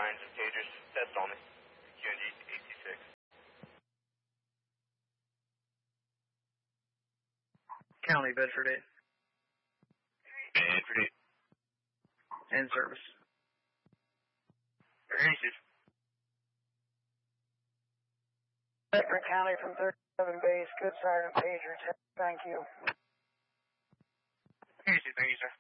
lines and pagers. Test only. QNG 826. County, Bedford 8. Bedford 8. In service. Received. Bedford County from 37 base. Good Sergeant Pager. Thank you. Thank you, sir.